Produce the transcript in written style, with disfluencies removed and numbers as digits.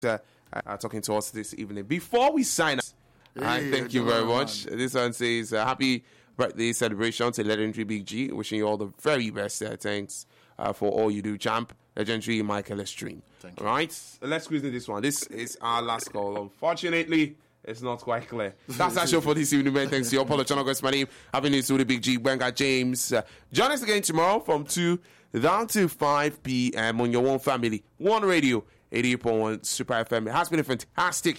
talking to us this evening. Before we sign up, thank you very much. This one says, happy birthday celebration to legendary Big G. Wishing you all the very best. Thanks for all you do, champ. Legendary Michael Estrin. Thank you. All right, let's squeeze in this one. This is our last call. Unfortunately, it's not quite clear. That's our show for this evening, man. Thanks to your Apollo Channel. My name, having this with the Big G, Benga James. Join us again tomorrow from 2 down to 5 p.m. on your One Family, One Radio, 88.1 Super FM. It has been a fantastic